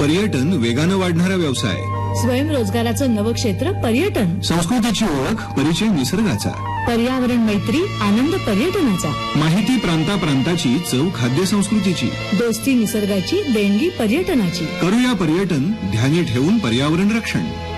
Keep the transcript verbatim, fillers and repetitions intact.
पर्यटन वेगानं वाढणारा व्यवसाय, स्वयंरोजगाराचं नवं क्षेत्र पर्यटन, संस्कृतीची ओळख, परिचय निसर्गाचा, पर्यावरण मैत्री, आनंद पर्यटनाचा, माहिती प्रांता प्रांताची, चव खाद्य संस्कृतीची, दोस्ती निसर्गाची, देणगी पर्यटनाची. करूया पर्यटन ध्यानी ठेवून पर्यावरण रक्षण.